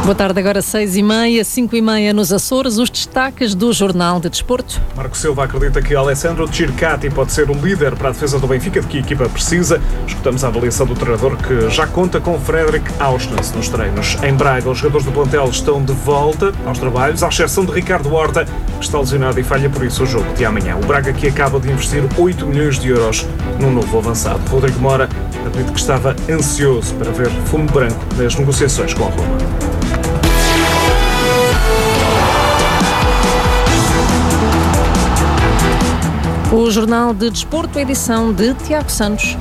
Boa tarde, agora 6h30, 5h30 nos Açores, os destaques do Jornal de Desporto. Marco Silva acredita que Alessandro Circati pode ser o líder para a defesa do Benfica, de que a equipa precisa. Escutamos a avaliação do treinador, que já conta com Fredrik Auschwitz nos treinos. Em Braga, os jogadores do plantel estão de volta aos trabalhos, à exceção de Ricardo Horta, que está lesionado e falha por isso o jogo de amanhã. O Braga, que acaba de investir 8 milhões de euros num novo avançado. Rodrigo Mora admite que estava ansioso para ver fumo branco nas negociações com a Roma. O Jornal de Desporto, edição de Tiago Santos.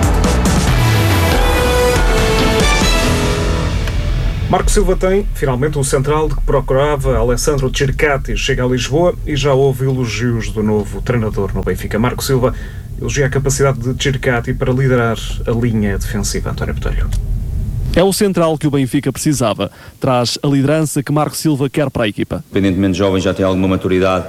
Marco Silva tem, finalmente, o central de que procurava. Alessandro Circati chega a Lisboa e já houve elogios do novo treinador no Benfica. Marco Silva elogia a capacidade de Circati para liderar a linha defensiva. António Botelho. É o central que o Benfica precisava. Traz a liderança que Marco Silva quer para a equipa. Independentemente de jovem, já tem alguma maturidade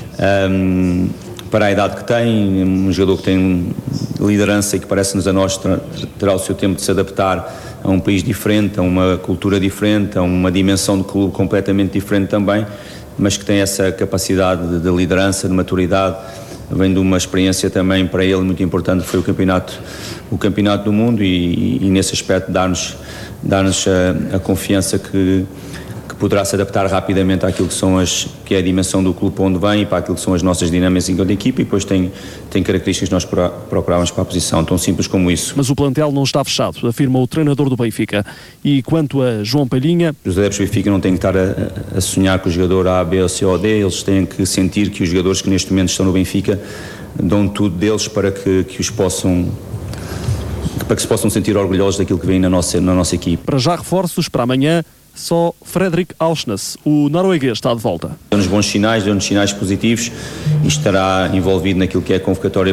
para a idade que tem, um jogador que tem liderança e que parece-nos a nós terá o seu tempo de se adaptar a um país diferente, a uma cultura diferente, a uma dimensão de clube completamente diferente também, mas que tem essa capacidade de liderança, de maturidade, vem de uma experiência também para ele muito importante, que foi o campeonato do mundo e nesse aspecto dar-nos a confiança que poderá se adaptar rapidamente àquilo que é a dimensão do clube para onde vem e para aquilo que são as nossas dinâmicas enquanto equipa, e depois tem características que nós procurávamos para a posição, tão simples como isso. Mas o plantel não está fechado, afirma o treinador do Benfica. E quanto a João Palhinha... Os adeptos do Benfica não têm que estar a sonhar com o jogador A, B, C ou D, eles têm que sentir que os jogadores que neste momento estão no Benfica dão tudo deles para que se possam sentir orgulhosos daquilo que vem na nossa equipe. Para já reforços para amanhã, só Fredrik Auschwitz, o norueguês, está de volta. Deu-nos bons sinais, deu-nos sinais positivos e estará envolvido naquilo que é a convocatória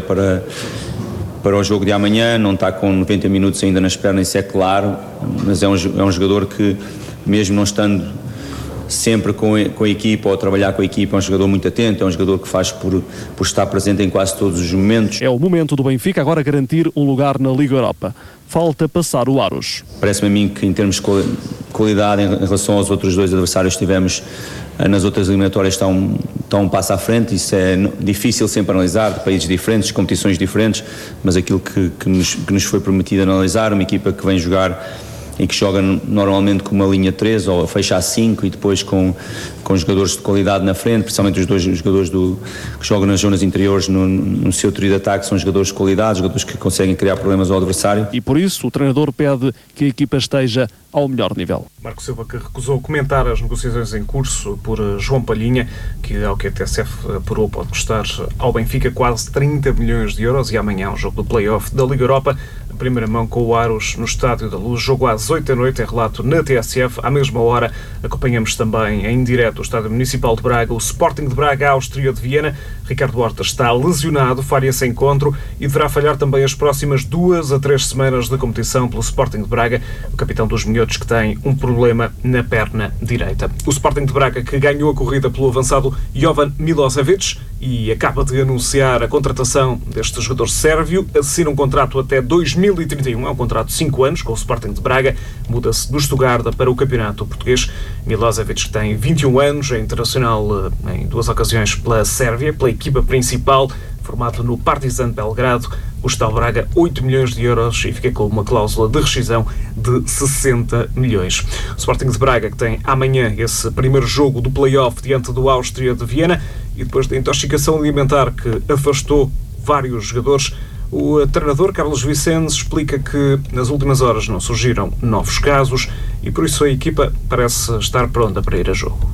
para o jogo de amanhã. Não está com 90 minutos ainda nas pernas, isso é claro, mas é um jogador que, mesmo não estando sempre com a equipa ou a trabalhar com a equipa, é um jogador muito atento, é um jogador que faz por estar presente em quase todos os momentos. É o momento do Benfica agora garantir um lugar na Liga Europa. Falta passar o Aros. Parece-me a mim que, em termos de qualidade em relação aos outros dois adversários que tivemos nas outras eliminatórias, está um passo à frente. Isso é difícil sempre analisar, de países diferentes, de competições diferentes, mas aquilo que nos foi permitido analisar, uma equipa que vem jogar e que joga normalmente com uma linha 3 ou fecha a 5 e depois com jogadores de qualidade na frente, principalmente os dois jogadores que jogam nas zonas interiores no seu trio de ataque, são jogadores de qualidade, jogadores que conseguem criar problemas ao adversário. E por isso o treinador pede que a equipa esteja ao melhor nível. Marco Silva, que recusou comentar as negociações em curso por João Palhinha, que, ao que a TSF apurou, pode custar ao Benfica quase 30 milhões de euros, e amanhã o jogo do play-off da Liga Europa, a primeira mão com o Aros no Estádio da Luz, jogo às 8 da noite, é relato na TSF. À mesma hora acompanhamos também em direto o Estádio Municipal de Braga, o Sporting de Braga, a Áustria de Viena. Ricardo Horta está lesionado, falha esse encontro e deverá falhar também as próximas 2 a 3 semanas de competição pelo Sporting de Braga, o capitão dos minhotos, que tem um problema na perna direita. O Sporting de Braga, que ganhou a corrida pelo avançado Jovan Milosevic e acaba de anunciar a contratação deste jogador sérvio, assina um contrato até 2031, é um contrato de 5 anos com o Sporting de Braga, muda-se do Stuttgart para o campeonato português. Milosevic, que tem 21 anos, é internacional em 2 ocasiões pela Sérvia, pela equipa principal, formado no Partizan Belgrado, custa ao Braga 8 milhões de euros e fica com uma cláusula de rescisão de 60 milhões. O Sporting de Braga, que tem amanhã esse primeiro jogo do play-off diante do Áustria de Viena, e depois da intoxicação alimentar que afastou vários jogadores, o treinador Carlos Vicente explica que nas últimas horas não surgiram novos casos e por isso a equipa parece estar pronta para ir a jogo.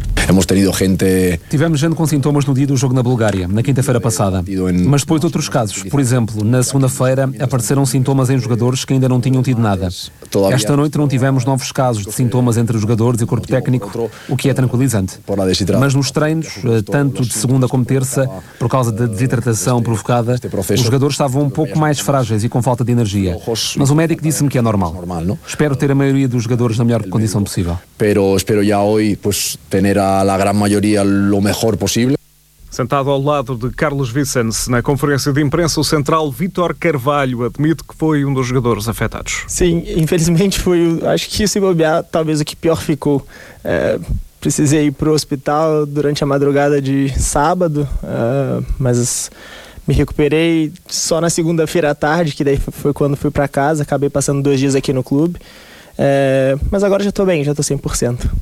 Tivemos gente com sintomas no dia do jogo na Bulgária, na quinta-feira passada. Mas depois de outros casos. Por exemplo, na segunda-feira apareceram sintomas em jogadores que ainda não tinham tido nada. Esta noite não tivemos novos casos de sintomas entre os jogadores e o corpo técnico, o que é tranquilizante. Mas nos treinos, tanto de segunda como terça, por causa da desidratação provocada, os jogadores estavam um pouco mais frágeis e com falta de energia. Mas o médico disse-me que é normal. Espero ter a maioria dos jogadores na melhor condição possível. Pero espero ya hoy pues tener a la gran mayoría lo mejor posible. Sentado ao lado de Carlos Vicens, na conferência de imprensa, o central Vítor Carvalho admite que foi um dos jogadores afetados. Sim, infelizmente foi, acho que se bobear, talvez o que pior ficou. Precisei ir para o hospital durante a madrugada de sábado, mas me recuperei só na segunda-feira à tarde, que daí foi quando fui para casa, acabei passando 2 dias aqui no clube, mas agora já estou bem, já estou 100%.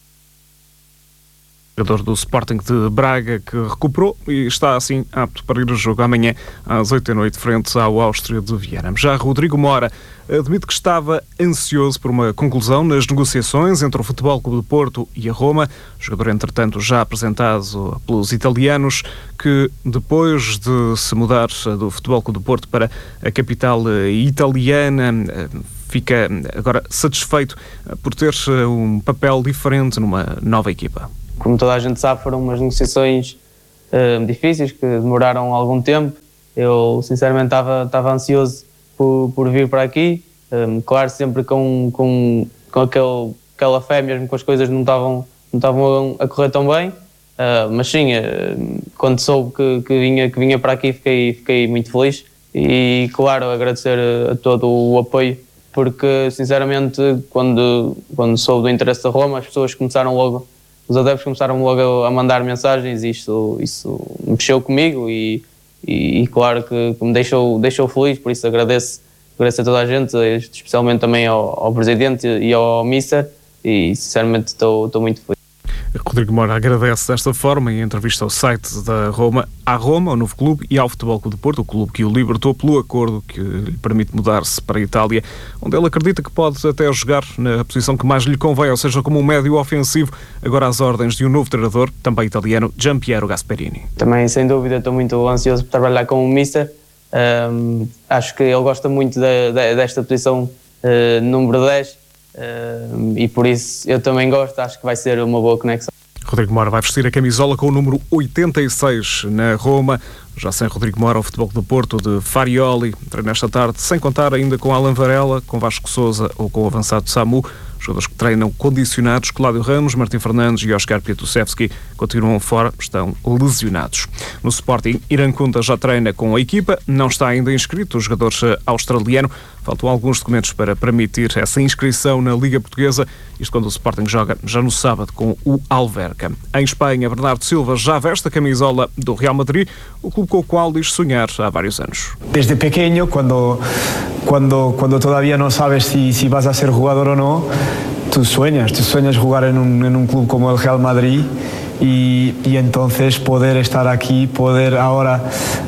Jogador do Sporting de Braga que recuperou e está assim apto para ir ao jogo amanhã às 20h frente ao Áustria de Viena. Já Rodrigo Mora admite que estava ansioso por uma conclusão nas negociações entre o Futebol Clube de Porto e a Roma. O jogador, entretanto, já apresentado pelos italianos, que depois de se mudar do Futebol Clube de Porto para a capital italiana, fica agora satisfeito por ter um papel diferente numa nova equipa. Como toda a gente sabe, foram umas negociações difíceis, que demoraram algum tempo. Eu, sinceramente, estava ansioso por vir para aqui. Claro, sempre com aquela fé, mesmo que as coisas não estavam a correr tão bem. Mas sim, quando soube que vinha para aqui, fiquei muito feliz. E, claro, agradecer a todo o apoio, porque, sinceramente, quando soube do interesse da Roma, as pessoas os adeptos começaram logo a mandar mensagens e isso mexeu comigo e claro que me deixou feliz, por isso agradeço a toda a gente, especialmente também ao presidente e ao mister, e sinceramente estou muito feliz. Rodrigo Mora agradece desta forma em entrevista ao site da Roma, à Roma, ao novo clube, e ao Futebol Clube de Porto, o clube que o libertou pelo acordo que lhe permite mudar-se para a Itália, onde ele acredita que pode até jogar na posição que mais lhe convém, ou seja, como um médio ofensivo, agora às ordens de um novo treinador, também italiano, Giampiero Gasperini. Também, sem dúvida, estou muito ansioso por trabalhar com o mister. Acho que ele gosta muito desta posição número 10. E por isso eu também gosto, acho que vai ser uma boa conexão. Rodrigo Mora vai vestir a camisola com o número 86 na Roma. Já sem Rodrigo Mora, o Futebol do Porto de Farioli treina esta tarde, sem contar ainda com Alan Varela, com Vasco Sousa ou com o avançado Samu. Jogadores que treinam condicionados, Cláudio Ramos, Martim Fernandes e Oscar Piatusevski continuam fora, estão lesionados. No Sporting, Irankunda já treina com a equipa, não está ainda inscrito o jogador australiano. Faltam alguns documentos para permitir essa inscrição na Liga Portuguesa, isto quando o Sporting joga já no sábado com o Alverca. Em Espanha, Bernardo Silva já veste a camisola do Real Madrid, o clube com o qual diz sonhar há vários anos. Desde pequeño, quando todavía no sabes si vas a ser jugador o no, tú sueñas jugar en un club como el Real Madrid y entonces poder estar aquí, poder ahora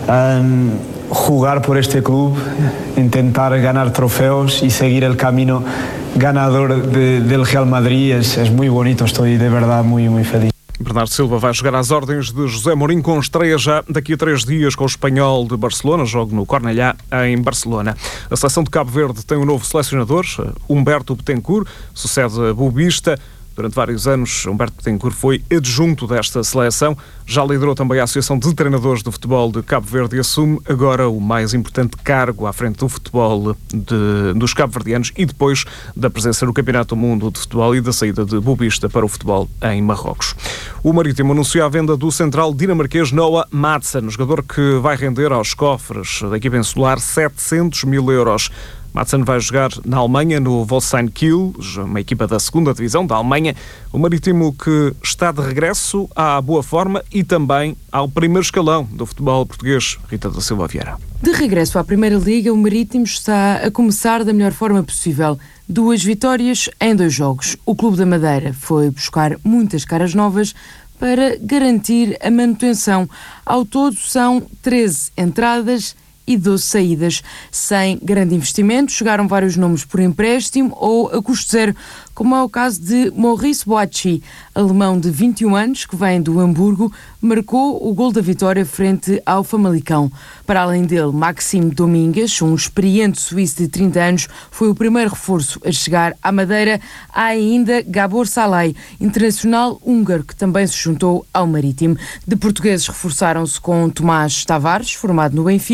jugar por este club, intentar ganar trofeos y seguir el camino ganador del Real Madrid es muy bonito, estoy de verdad muy feliz. Bernardo Silva vai jogar às ordens de José Mourinho, com estreia já daqui a 3 dias com o Espanhol de Barcelona, jogo no Cornellá, em Barcelona. A seleção de Cabo Verde tem um novo selecionador, Humberto Betancourt, sucede a Bobista. Durante vários anos, Humberto Betancourt foi adjunto desta seleção, já liderou também a Associação de Treinadores de Futebol de Cabo Verde e assume agora o mais importante cargo à frente do futebol dos cabo-verdianos e depois da presença no Campeonato do Mundo de Futebol e da saída de Bobista para o futebol em Marrocos. O Marítimo anunciou a venda do central dinamarquês Noah Madsen, jogador que vai render aos cofres da equipa insular 700 mil euros. Madsen vai jogar na Alemanha, no Holstein Kiel, uma equipa da 2ª Divisão da Alemanha. O Marítimo que está de regresso à boa forma e também ao primeiro escalão do futebol português. Rita da Silva Vieira. De regresso à Primeira Liga, o Marítimo está a começar da melhor forma possível. 2 vitórias em 2 jogos. O Clube da Madeira foi buscar muitas caras novas para garantir a manutenção. Ao todo são 13 entradas e 12 saídas. Sem grande investimento, chegaram vários nomes por empréstimo ou a custo zero, como é o caso de Maurice Boachi, alemão de 21 anos, que vem do Hamburgo, marcou o gol da vitória frente ao Famalicão. Para além dele, Maxime Domingues, um experiente suíço de 30 anos, foi o primeiro reforço a chegar à Madeira. Há ainda Gabor Salai, internacional húngaro, que também se juntou ao Marítimo. De portugueses reforçaram-se com Tomás Tavares, formado no Benfica,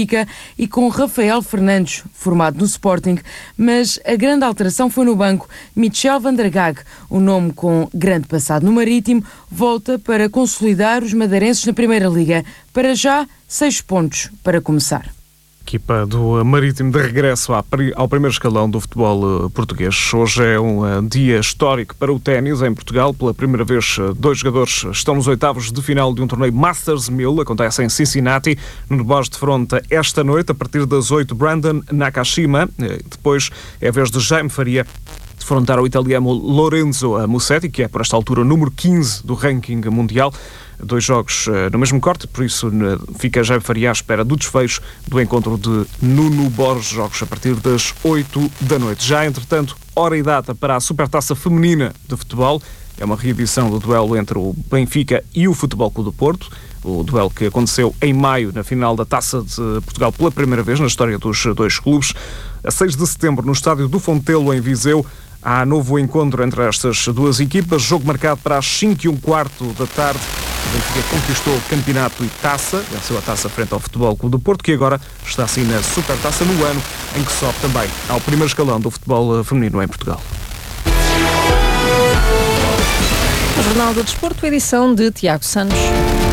e com Rafael Fernandes, formado no Sporting, mas a grande alteração foi no banco. Michel van der Gaag, um nome com grande passado no Marítimo, volta para consolidar os madeirenses na Primeira Liga. Para já, 6 pontos para começar. Equipa do Marítimo de regresso ao primeiro escalão do futebol português. Hoje é um dia histórico para o ténis em Portugal. Pela primeira vez, 2 jogadores estão nos oitavos de final de um torneio Masters 1000. Acontece em Cincinnati. Nuno Borges defronta esta noite, a partir das 8, Brandon Nakashima. Depois é a vez de Jaime Faria defrontar o italiano Lorenzo Musetti, que é, por esta altura, o número 15 do ranking mundial. 2 jogos no mesmo corte, por isso fica Jaime Faria à espera do desfecho do encontro de Nuno Borges. Jogos a partir das 8 da noite. Já, entretanto, hora e data para a Supertaça Feminina de Futebol. É uma reedição do duelo entre o Benfica e o Futebol Clube do Porto. O duelo que aconteceu em maio, na final da Taça de Portugal, pela primeira vez na história dos 2 clubes. A 6 de setembro, no estádio do Fontelo, em Viseu, há novo encontro entre estas 2 equipas. Jogo marcado para as 5:15 da tarde. O Benfica conquistou o campeonato e taça, venceu a taça frente ao Futebol Clube do Porto, que agora está assim na Supertaça no ano em que sobe também ao primeiro escalão do futebol feminino em Portugal. O Jornal do Desporto, edição de Tiago Santos.